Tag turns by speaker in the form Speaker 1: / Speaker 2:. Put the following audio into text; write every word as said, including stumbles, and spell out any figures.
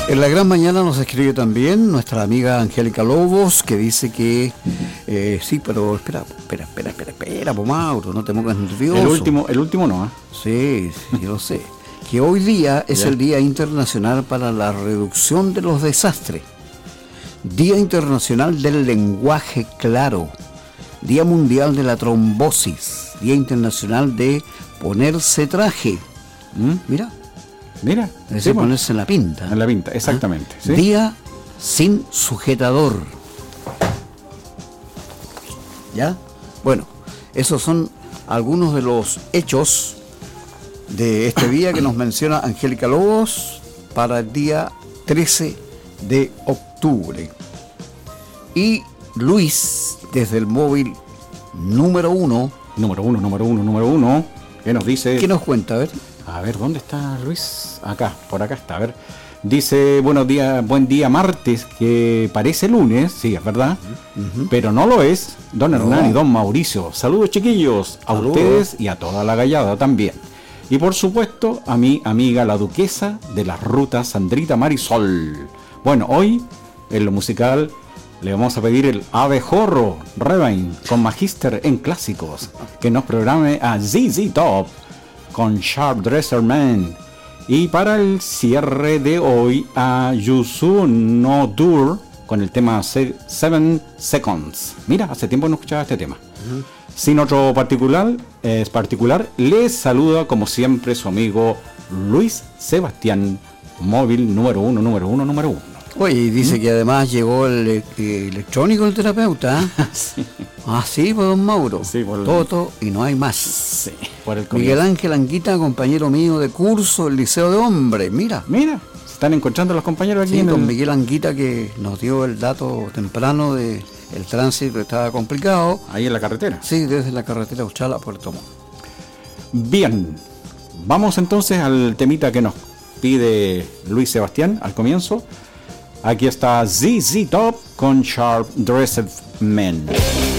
Speaker 1: En la gran mañana nos escribe también nuestra amiga Angélica Lobos, que dice que eh, sí, pero espera, espera, espera, espera, espera, po Mauro, no te pongas nervioso.
Speaker 2: El último, el último no, ¿eh?
Speaker 1: Sí, sí, yo lo sé. Que hoy día es el Día Internacional para la Reducción de los Desastres. Día Internacional del Lenguaje Claro. Día Mundial de la Trombosis. Día Internacional de Ponerse Traje. ¿Mm? Mira.
Speaker 2: Mira.
Speaker 1: Es decir, sí, ponerse en la pinta.
Speaker 2: En la pinta, exactamente.
Speaker 1: ¿Ah?
Speaker 2: ¿Sí?
Speaker 1: Día sin sujetador. ¿Ya? Bueno, esos son algunos de los hechos de este día que nos menciona Angélica Lobos para el día trece de octubre. Y Luis, desde el móvil número uno.
Speaker 2: Número uno, número uno, número uno. ¿Qué nos dice?
Speaker 1: ¿Qué nos cuenta? A ver.
Speaker 2: A ver, ¿dónde está Luis? Acá, por acá está. A ver. Dice, buenos días, buen día martes, que parece lunes, sí, es verdad, uh-huh. pero no lo es. Don Hernán no. y don Mauricio. Saludos, chiquillos, a Saludos. ustedes y a toda la gallada también. Y por supuesto, a mi amiga la duquesa de las rutas, Sandrita Marisol. Bueno, hoy, en lo musical, le vamos a pedir el abejorro Rebain con Magister en clásicos, que nos programe a Z Z Top con Sharp Dresser Man. Y para el cierre de hoy, a Yusu No Dur con el tema Seven Seconds. Mira, hace tiempo no escuchaba este tema. Uh-huh. Sin otro particular, es particular, les saluda como siempre su amigo Luis Sebastián, móvil número uno, número uno, número uno.
Speaker 1: Oye, y dice ¿Mm? que además llegó el, el electrónico el terapeuta. ¿eh?
Speaker 2: Sí.
Speaker 1: Ah, sí, pues don Mauro.
Speaker 2: Sí, por el...
Speaker 1: Toto y no hay más.
Speaker 2: Sí, por el
Speaker 1: Miguel Ángel Anguita, compañero mío de curso del Liceo de Hombres. Mira.
Speaker 2: Mira, se están encontrando los compañeros aquí.
Speaker 1: Sí,
Speaker 2: en
Speaker 1: don
Speaker 2: el...
Speaker 1: Miguel Anguita, que nos dio el dato temprano de el tránsito estaba complicado.
Speaker 2: Ahí en la carretera.
Speaker 1: Sí, desde la carretera Uchala a Puerto Montt.
Speaker 2: Bien, vamos entonces al temita que nos pide Luis Sebastián al comienzo. Aquí está Z Z Top con Sharp Dressed Men.